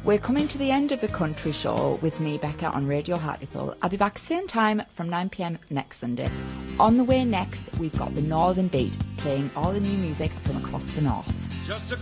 We're coming to the end of the country show with me, Becca, on Radio Hartlepool. I'll be back same time from 9 p.m. next Sunday. On the way next, we've got the Northern Beat, playing all the new music from across the north.